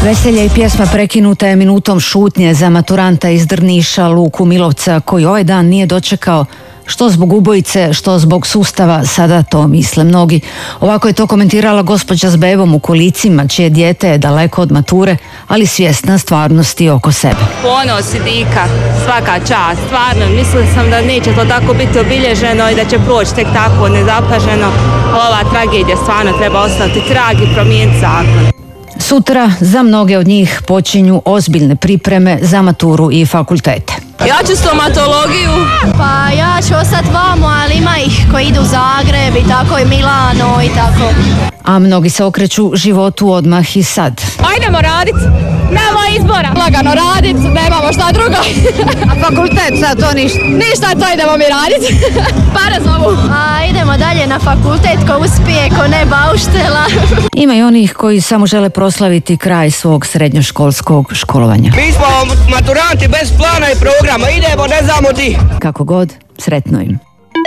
Veselje i pjesma prekinuta je minutom šutnje za maturanta iz Drniša Luku Milovca, koji ovaj dan nije dočekao, što zbog ubojice, što zbog sustava, sada to misle mnogi. Ovako je to komentirala gospođa s bebom u kolicima, čije dijete je daleko od mature, ali svjesna stvarnosti oko sebe. Ponos i dika, svaka čast, stvarno, mislila sam da neće to tako biti obilježeno i da će proći tek tako nezapaženo. Ova tragedija stvarno treba ostati trag i promijeniti zakon. Sutra za mnoge od njih počinju ozbiljne pripreme za maturu i fakultete. Ja ću stomatologiju. Pa ja ću ostati vamo, ali ima ih koji idu u Zagreb i tako i Milano i tako. A mnogi se okreću životu odmah i sad. Ajdemo radit, nema izbora. Lagano radit, nemamo šta drugo. A fakultet sad to ništa. Ništa, to idemo mi radit. Pare zovu. A idemo dalje na fakultet, ko uspije, ko ne bauštela. Ima i onih koji samo žele proslaviti kraj svog srednjoškolskog školovanja. Mi smo maturanti bez plana i programa, idemo ne znamo di. Kako god, sretno im.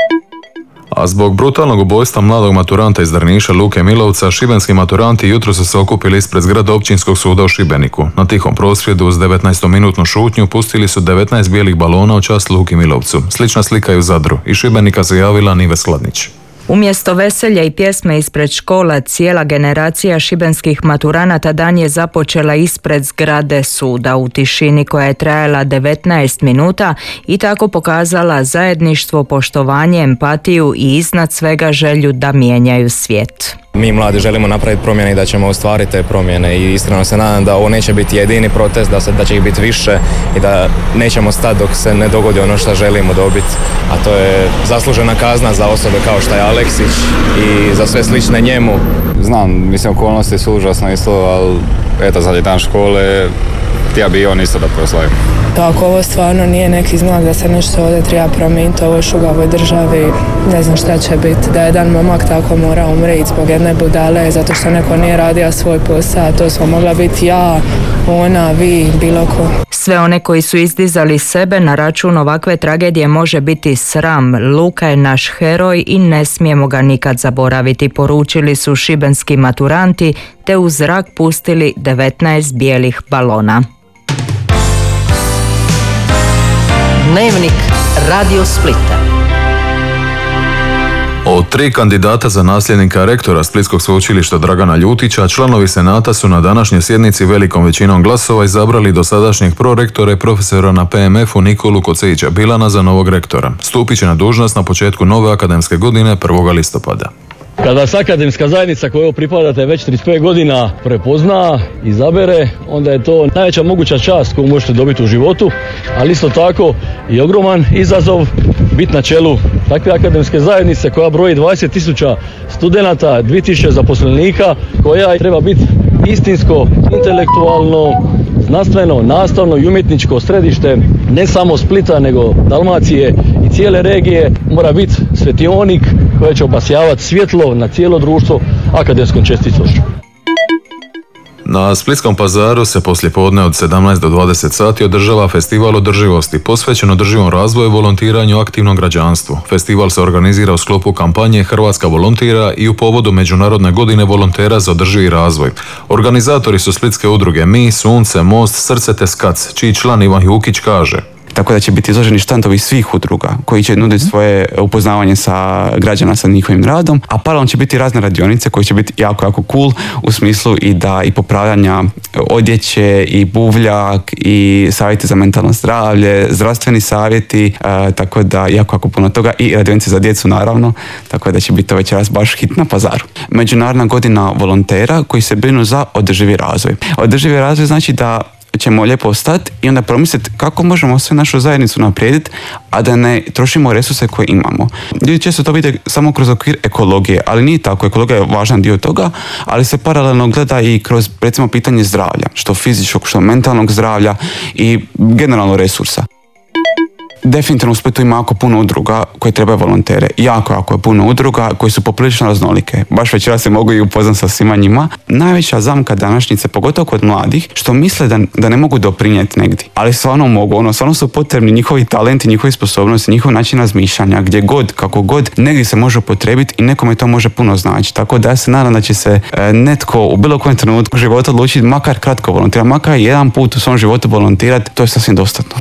A zbog brutalnog ubojstva mladog maturanta iz Drniša Luke Milovca, šibenski maturanti jutro su se okupili ispred zgrade Općinskog suda u Šibeniku. Na tihom prosvjedu uz 19-minutnu šutnju pustili su 19 bijelih balona u čast Luki Milovcu. Slična slika je u Zadru. Iz Šibenika se javila Nive Skladnić. Umjesto veselja i pjesme ispred škola, cijela generacija šibenskih maturanata dan je započela ispred zgrade suda u tišini koja je trajala 19 minuta i tako pokazala zajedništvo, poštovanje, empatiju i iznad svega želju da mijenjaju svijet. Mi mladi želimo napraviti promjene i da ćemo ostvariti te promjene i iskreno se nadam da ovo neće biti jedini protest, da će ih biti više i da nećemo stati dok se ne dogodi ono što želimo dobiti, a to je zaslužena kazna za osobe kao što je Aleksić i za sve slične njemu. Znam, mislim, okolnosti su užasno isto, ali eto, sad je dan škole, htio bi i on isto da proslavim. Ako ovo stvarno nije neki znak da se nešto ovdje treba promijeniti u ovoj šugavoj državi, ne znam šta će biti. Da jedan momak tako mora umriti zbog jedne budale, zato što neko nije radio svoj posao. To smo mogla biti ja, ona, vi, bilo ko. Sve one koji su izdizali sebe na račun ovakve tragedije može biti sram. Luka je naš heroj i ne smijemo ga nikad zaboraviti, poručili su šibenski maturanti te u zrak pustili 19 bijelih balona. Dnevnik Radio Splita. Od 3 kandidata za nasljednika rektora Splitskog sveučilišta Dragana Ljutića, članovi senata su na današnjoj sjednici velikom većinom glasova izabrali dosadašnjeg prorektora i profesora na PMF-u Nikolu Kocejića Bilana za novog rektora. Stupit će na dužnost na početku nove akademske godine 1. listopada. Kada se akademska zajednica kojoj pripadate već 35 godina prepozna, izabere, onda je to najveća moguća čast koju možete dobiti u životu, ali isto tako i ogroman izazov biti na čelu takve akademske zajednice koja broji 20.000 studenata, 2.000 zaposlenika, koja treba biti istinsko, intelektualno, znanstveno, nastavno i umjetničko središte ne samo Splita nego Dalmacije i cijele regije. Mora biti svetionik koji će obasjavati svjetlo na cijelo društvo akademskom čestitošću. Na Splitskom pazaru se poslijepodne od 17 do 20 sati održava festival održivosti posvećen održivom razvoju, volontiranju i aktivnom građanstvu. Festival se organizira u sklopu kampanje Hrvatska volontira i u povodu Međunarodne godine volontera za održivi razvoj. Organizatori su splitske udruge Mi, Sunce, Most, Srce te Skac, čiji član Ivan Jukić kaže: tako da će biti izloženi štandovi svih udruga koji će nuditi svoje upoznavanje sa građana sa njihovim radom, a paralelno će biti razne radionice koje će biti jako cool u smislu i popravljanja odjeće i buvljak i savjeti za mentalno zdravlje, zdravstveni savjeti, tako da jako puno toga i radionice za djecu naravno, tako da će biti to večeras baš hit na pazaru. Međunarodna godina volontera koji se brinu za održivi razvoj. Održivi razvoj znači da ćemo lijepo stati i onda promisliti kako možemo sve našu zajednicu naprijediti, a da ne trošimo resurse koje imamo. Ljudi često to vide samo kroz okvir ekologije, ali nije tako. Ekologija je važan dio toga, ali se paralelno gleda i kroz, recimo, pitanje zdravlja, što fizičkog, što mentalnog zdravlja i generalno resursa. definitivno u Splitu ima jako puno udruga koje trebaju volontere. Jako je puno udruga koji su poprilično raznolike. Baš večeras se mogu i upoznati sa svima njima. Najveća zamka današnjice, pogotovo kod mladih, što misle da ne mogu doprinijeti negdje. Ali stvarno mogu, stvarno su potrebni njihovi talenti, njihovi sposobnosti, njihov način razmišljanja, gdje god, kako god, negdje se može upotrijebiti i nekome to može puno znači. Tako da ja se nadam da će se netko u bilo kojem trenutku života odlučiti makar kratko volontirati, makar jedan put u svom životu volontirati, to je sasvim dostatno.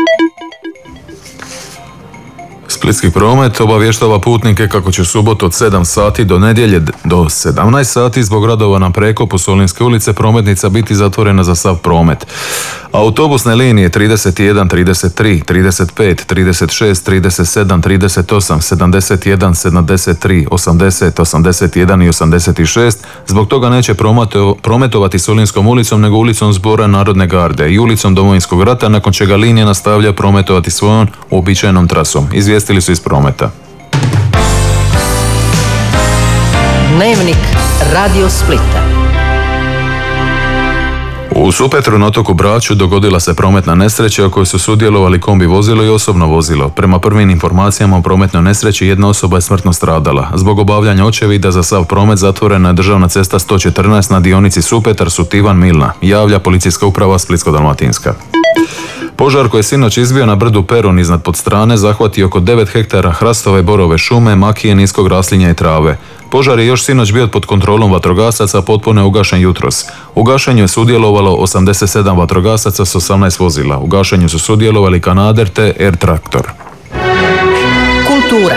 Splitski promet obavještava putnike kako će u subotu od 7 sati do nedjelje do 17 sati zbog radova na prekopu Solinske ulice prometnica biti zatvorena za sav promet. Autobusne linije 31, 33, 35, 36, 37, 38, 71, 73, 80, 81 i 86 zbog toga neće prometovati Solinskom ulicom nego ulicom Zbora Narodne garde i ulicom Domovinskog rata, nakon čega linija nastavlja prometovati svojom uobičajenom trasom. Izvijestili su iz prometa. Dnevnik Radio Splita. U Supetru na otoku Braču dogodila se prometna nesreća u kojoj su sudjelovali kombi vozilo i osobno vozilo. Prema prvim informacijama o prometnoj nesreći jedna osoba je smrtno stradala. Zbog obavljanja očevida za sav promet zatvorena je državna cesta 114 na dionici Supetar-Sutivan Milna, javlja policijska uprava Splitsko-dalmatinska. Požar koji je sinoć izbio na brdu Perun iznad Podstrane zahvatio oko 9 hektara hrastove borove šume, makije, niskog raslinja i trave. Požar je još sinoć bio pod kontrolom vatrogasaca, potpuno je ugašen jutros. U gašenju je sudjelovalo 87 vatrogasaca s 18 vozila. U gašenju su sudjelovali Kanader te Air Traktor. Kultura.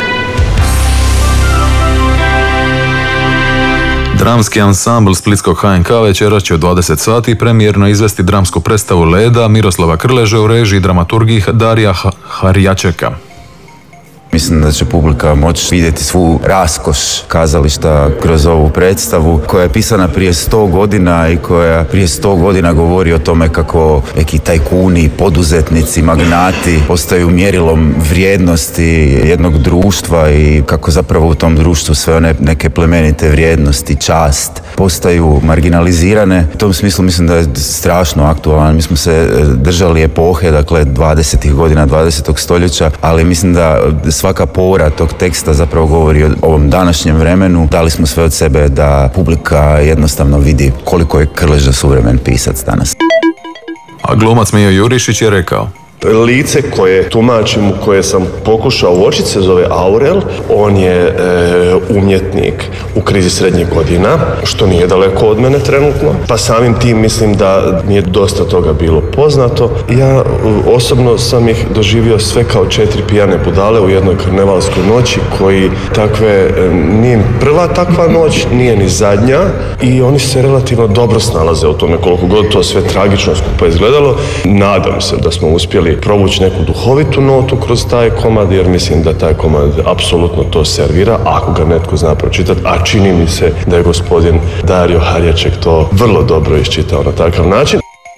Dramski ansambl Splitskog HNK večeras će u 20 sati premijerno izvesti dramsku predstavu Leda Miroslava Krleže u režiji dramaturgiji Darija Harjačeka. Mislim da će publika moći vidjeti svu raskoš kazališta kroz ovu predstavu koja je pisana prije 100 godina i koja prije 100 godina govori o tome kako neki tajkuni, poduzetnici, magnati postaju mjerilom vrijednosti jednog društva i kako zapravo u tom društvu sve one neke plemenite vrijednosti, čast postaju marginalizirane. U tom smislu mislim da je strašno aktualan. Mi smo se držali epohe, dakle 20. godina 20. stoljeća, ali mislim da svaka pora tog teksta zapravo govori o ovom današnjem vremenu. Dali smo sve od sebe da publika jednostavno vidi koliko je Krleža suvremen pisac danas. A glumac Mijo Jurišić je rekao: lice koje tumačim, koje sam pokušao uočiti se zove Aurel. On je umjetnik u krizi srednjih godina, što nije daleko od mene trenutno, pa samim tim mislim da mi je dosta toga bilo poznato. Ja osobno sam ih doživio sve kao 4 pijane budale u jednoj karnevalskoj noći, koji nije prva takva noć, nije ni zadnja, i oni se relativno dobro snalaze u tome, koliko god to sve tragično skupa izgledalo. Nadam se da smo uspjeli provući neku duhovitu notu kroz taj komad, jer mislim da taj komad apsolutno to servira, ako ga netko zna pročitati, a čini mi se da je gospodin Dario Harjaček to vrlo dobro iščitao na takav način.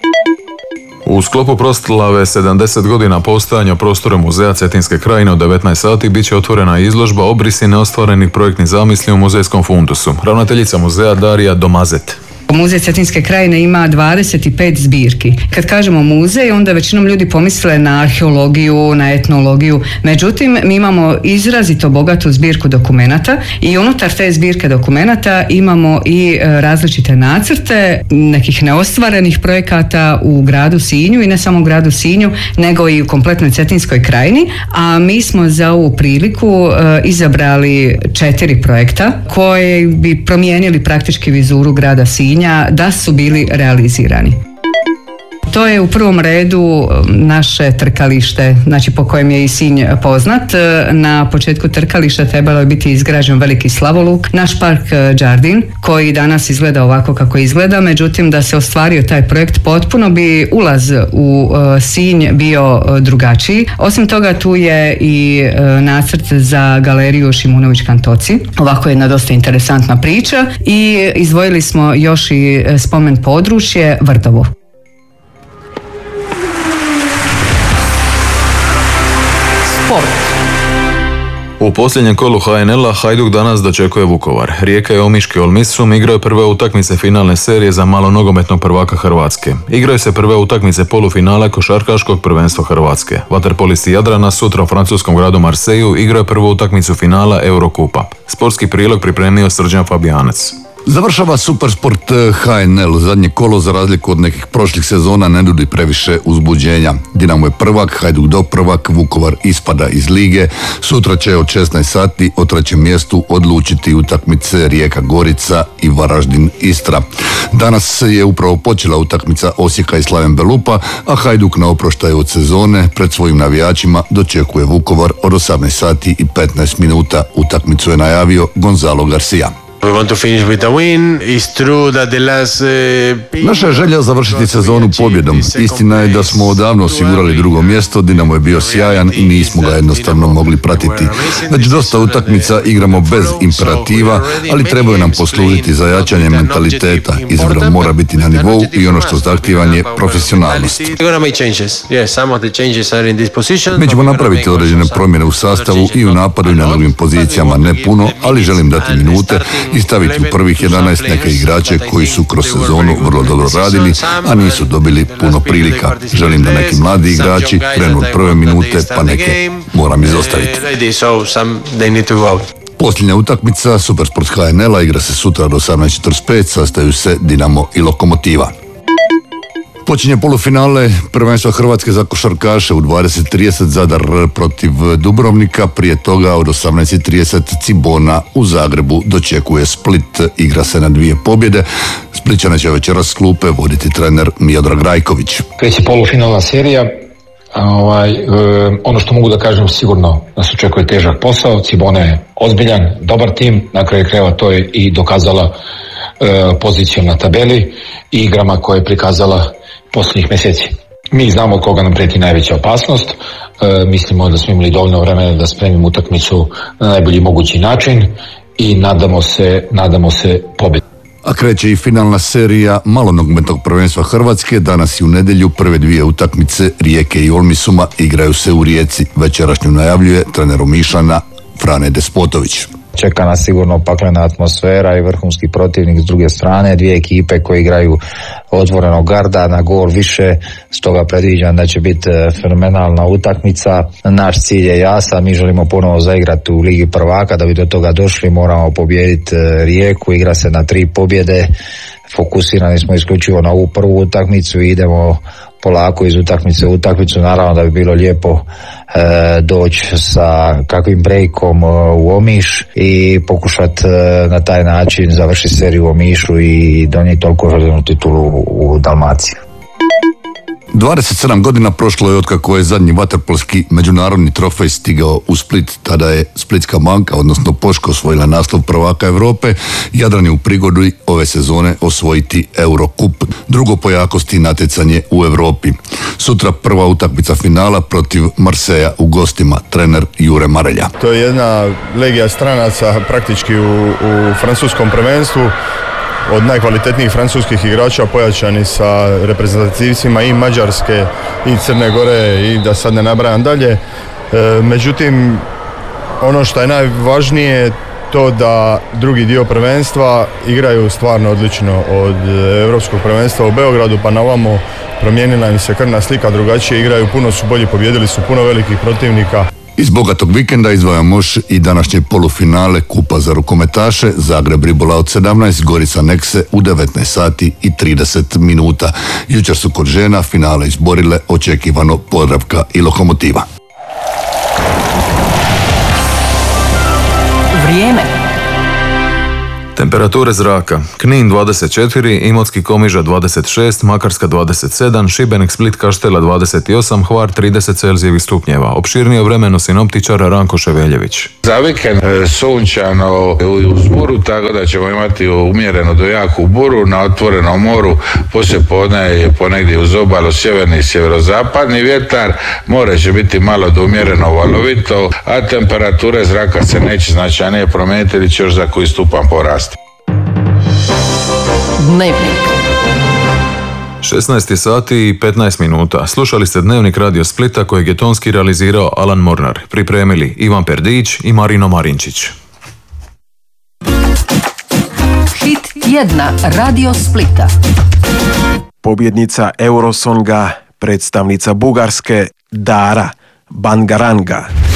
U sklopu proslave 70 godina postojanja u prostoru Muzeja Cetinske krajine u 19 sati bit će otvorena izložba Obrisi neostvarenih projektnih zamisli u muzejskom fundusu. Ravnateljica muzeja Darija Domazet. Muzej Cetinske krajine ima 25 zbirki. Kad kažemo muzej, onda većinom ljudi pomisle na arheologiju, na etnologiju. Međutim, mi imamo izrazito bogatu zbirku dokumenata i unutar te zbirke dokumenata imamo i različite nacrte nekih neostvarenih projekata u gradu Sinju, i ne samo u gradu Sinju, nego i u kompletnoj Cetinskoj krajini. A mi smo za ovu priliku izabrali 4 projekta koji bi promijenili praktički vizuru grada Sinja da su bili realizirani. To je u prvom redu naše trkalište, znači po kojem je i Sinj poznat. Na početku trkališta trebalo je biti izgrađen veliki slavoluk, naš park Đardin, koji danas izgleda ovako kako izgleda, međutim da se ostvario taj projekt potpuno bi ulaz u Sinj bio drugačiji. Osim toga tu je i nacrt za galeriju Šimunović-Kantoci, ovako jedna dosta interesantna priča, i izdvojili smo još i spomen područje Vrdovo. U posljednjem kolu HNL-a Hajduk danas dočekuje Vukovar. Rijeka i Omiški Olmisum igraju prve utakmice finalne serije za malo nogometnog prvaka Hrvatske. Igraju se prve utakmice polufinale košarkaškog prvenstva Hrvatske. Vaterpolisti Jadrana sutra u francuskom gradu Marseju igraju prvu utakmicu finala Eurokupa. Sportski prilog pripremio Srđan Fabijanac. Završava Supersport HNL. Zadnje kolo, za razliku od nekih prošlih sezona, ne nudi previše uzbuđenja. Dinamo je prvak, Hajduk doprvak, Vukovar ispada iz lige. Sutra će od 16 sati o trećem mjestu odlučiti utakmice Rijeka Gorica i Varaždin Istra. Danas je upravo počela utakmica Osijeka i Slaven Belupa, a Hajduk na oproštaju od sezone pred svojim navijačima dočekuje Vukovar od 18 sati i 15 minuta. Utakmicu je najavio Gonzalo Garcia. Naša je želja završiti sezonu pobjedom. Istina je da smo odavno osigurali drugo mjesto, Dinamo je bio sjajan i nismo ga jednostavno mogli pratiti. Već dosta utakmica igramo bez imperativa, ali trebaju nam poslužiti za jačanje mentaliteta. Izbor mora biti na nivou i ono što zahtijevanje je profesionalnost. Mi ćemo napraviti određene promjene u sastavu i u napadu i na drugim pozicijama, ne puno, ali želim dati minute i staviti u prvih 11 neke igrače koji su kroz sezonu vrlo dobro radili, a nisu dobili puno prilika. Želim da neki mladi igrači krenu od prve minute, pa neke moram izostaviti. Posljednja utakmica Supersport HNL-a igra se sutra od 18:45, sastaju se Dinamo i Lokomotiva. Počinje polufinale prvenstva Hrvatske za košarkaše u 20:30 Zadar protiv Dubrovnika, prije toga od 18:30 Cibona u Zagrebu dočekuje Split, igra se na 2 pobjede. Splićane će večeras s klupe voditi trener Miodrag Rajković. Kreće polufinalna serija. Ono što mogu da kažem sigurno nas očekuje težak posao. Cibona je ozbiljan, dobar tim, na kraju krajeva to je i dokazala pozicijom na tabeli i igrama koje je prikazala posljednjih mjeseci. Mi znamo od koga nam prijeti najveća opasnost, mislimo da smo imali dovoljno vremena da spremimo utakmicu na najbolji mogući način i nadamo se pobjedi. A kreće i finalna serija malonogometnog prvenstva Hrvatske. Danas i u nedjelju prve 2 utakmice Rijeke i Olmisuma igraju se u Rijeci. Večerašnju najavljuje trener Omišana Frane Despotović. Čeka nas sigurno paklena atmosfera i vrhunski protivnik s druge strane, 2 ekipe koje igraju otvorenog garda na gol više, stoga predviđam da će biti fenomenalna utakmica. Naš cilj je jasan, mi želimo ponovo zaigrati u Ligi prvaka, da bi do toga došli moramo pobijediti Rijeku, igra se na 3 pobjede, fokusirani smo isključivo na ovu prvu utakmicu i idemo polako iz utakmice u utakmicu, naravno da bi bilo lijepo doći sa kakvim breakom u Omiš i pokušati na taj način završiti seriju u Omišu i donijeti toliko željenu titulu u Dalmaciji. 27 godina prošlo je otkako je zadnji vaterpolski međunarodni trofej stigao u Split. Tada je Splitska banka, odnosno Poško, osvojila naslov prvaka Europe. Jadran je u prigodi ove sezone osvojiti Eurocup, drugo po jakosti natjecanje u Europi. Sutra prva utakmica finala protiv Marseja u gostima, trener Jure Marelja. To je jedna legija stranaca praktički u francuskom prvenstvu. Od najkvalitetnijih francuskih igrača pojačani sa reprezentativcima i Mađarske i Crne Gore i da sad ne nabrajam dalje. Međutim, ono što je najvažnije to da drugi dio prvenstva igraju stvarno odlično. Od Europskog prvenstva u Beogradu pa na ovamo promijenila im se krvna slika, drugačije igraju, puno su bolji, pobijedili su puno velikih protivnika. Iz bogatog vikenda izdvajamo još i današnje polufinale Kupa za rukometaše, Zagreb Ribola od 17, Gorica Nekse u 19 sati i 30 minuta. Jučer su kod žena finale izborile očekivano Podravka i Lokomotiva. Vrijeme. Temperature zraka: Knin 24, Imotski Komiža 26, Makarska 27, Šibenik, Split, Kaštela 28, Hvar 30 Celzijevih stupnjeva. Opširnije vremeno sinoptičar Ranko Ševeljević. Za vikend sunčano uz buru, tako da ćemo imati umjereno do jaku buru na otvorenom moru. Poslije podne je ponegdje uz obalu sjeverni i sjeverozapadni vjetar, more će biti malo do umjereno valovito, a temperature zraka se neće značajnije promijeniti ili će još za koji stupan porasti. Dnevnik. 16 sati i 15 minuta. Slušali ste Dnevnik Radio Splita kojeg je tonski realizirao Alan Mornar. Pripremili Ivan Perdić i Marino Marinčić. Hit tjedna Radio Splita. Pobjednica Eurosonga, predstavnica Bugarske Dara Bangaranga.